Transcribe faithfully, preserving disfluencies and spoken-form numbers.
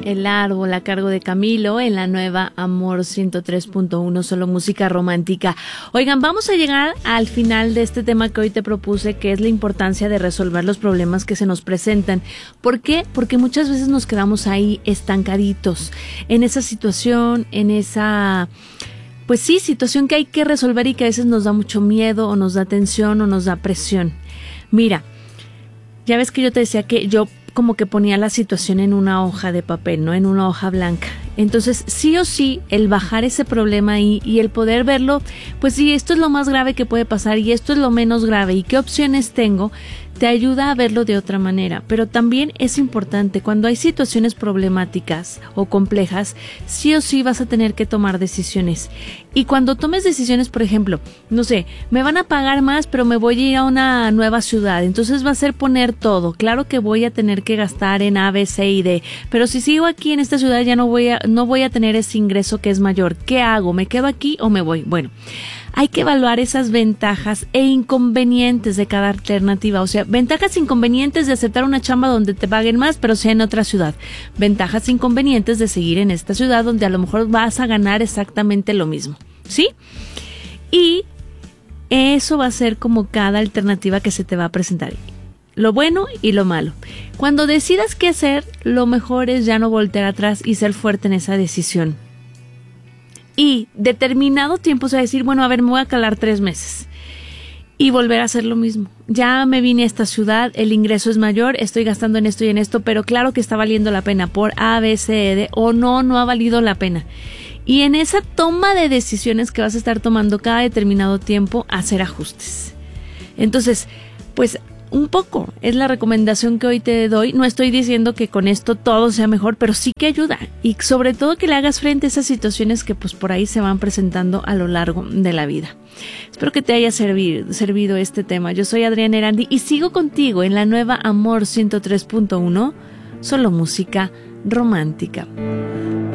El árbol a cargo de Camilo en la nueva Amor ciento tres punto uno, solo música romántica. Oigan, vamos a llegar al final de este tema que hoy te propuse, que es la importancia de resolver los problemas que se nos presentan. ¿Por qué? Porque muchas veces nos quedamos ahí estancaditos en esa situación, en esa... Pues sí, situación que hay que resolver y que a veces nos da mucho miedo o nos da tensión o nos da presión. Mira, ya ves que yo te decía que yo como que ponía la situación en una hoja de papel, ¿no? En una hoja blanca. Entonces, sí o sí, el bajar ese problema ahí y el poder verlo, pues sí, esto es lo más grave que puede pasar y esto es lo menos grave y qué opciones tengo, te ayuda a verlo de otra manera. Pero también es importante, cuando hay situaciones problemáticas o complejas, sí o sí vas a tener que tomar decisiones. Y cuando tomes decisiones, por ejemplo, no sé, me van a pagar más, pero me voy a ir a una nueva ciudad, entonces va a ser poner todo. Claro que voy a tener que gastar en A, B, C y D, pero si sigo aquí en esta ciudad ya no voy a, no voy a tener ese ingreso que es mayor. ¿Qué hago? ¿Me quedo aquí o me voy? Bueno, hay que evaluar esas ventajas e inconvenientes de cada alternativa. O sea, ventajas e inconvenientes de aceptar una chamba donde te paguen más, pero sea en otra ciudad. Ventajas e inconvenientes de seguir en esta ciudad donde a lo mejor vas a ganar exactamente lo mismo, ¿sí? Y eso va a ser como cada alternativa que se te va a presentar. Lo bueno y lo malo. Cuando decidas qué hacer, lo mejor es ya no voltear atrás y ser fuerte en esa decisión. Y determinado tiempo se va a decir, bueno, a ver, me voy a calar tres meses y volver a hacer lo mismo. Ya me vine a esta ciudad, el ingreso es mayor, estoy gastando en esto y en esto, pero claro que está valiendo la pena por A, B, C, D, o no, no ha valido la pena. Y en esa toma de decisiones que vas a estar tomando cada determinado tiempo, hacer ajustes. Entonces, pues un poco es la recomendación que hoy te doy. No estoy diciendo que con esto todo sea mejor, pero sí que ayuda. Y sobre todo que le hagas frente a esas situaciones que pues por ahí se van presentando a lo largo de la vida. Espero que te haya servido, servido este tema. Yo soy Adriana Erandi y sigo contigo en la nueva Amor ciento tres punto uno, solo música romántica.